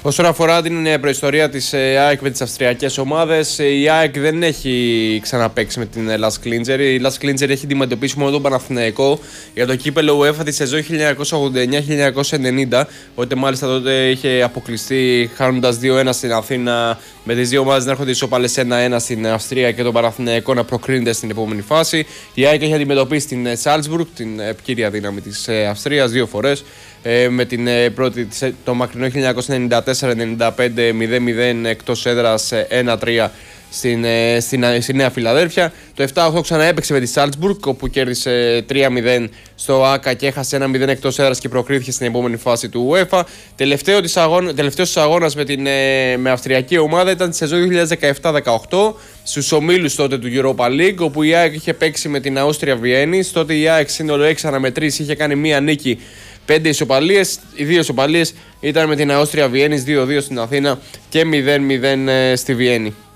Όσον αφορά την προϊστορία της ΑΕΚ με τις αυστριακές ομάδες, η ΑΕΚ δεν έχει ξαναπαίξει με την Las Klinger. Η Las Klinger έχει αντιμετωπίσει μόνο τον Παναθηναϊκό για το κύπελλο UEFA τη σεζόν 1989-1990, οπότε μάλιστα τότε είχε αποκλειστεί χάνοντας 2-1 στην Αθήνα, με τις δύο ομάδες να έρχονται ισοπαλές 1-1 στην Αυστρία και τον Παναθηναϊκό να προκρίνεται στην επόμενη φάση. Η ΑΕΚ έχει αντιμετωπίσει την Salzburg, την επικύρια δύναμη της Αυστρίας, 2 φορές. Με την πρώτη, το μακρινό 1994-95, 0-0 εκτός έδρας, 1-3 στη Νέα Φιλαδέλφια. Το 7-8 ξαναέπαιξε με τη Salzburg, όπου κέρδισε 3-0 στο ΆΚΑ και έχασε 1-0 εκτός έδρας και προκρίθηκε στην επόμενη φάση του UEFA. Τελευταίος αγώνας με αυστριακή ομάδα ήταν τη σεζόν 2017-18 στους ομίλους τότε του Europa League, όπου η ΑΕΚ είχε παίξει με την Austria Βιέννης. Τότε η ΑΕΚ σύνολο 6 αναμετρήσεις, είχε κάνει μία νίκη, 5 ισοπαλίες. Οι 2 ισοπαλίες ήταν με την Austria Βιέννης, 2-2 στην Αθήνα και 0-0 στη Βιέννη.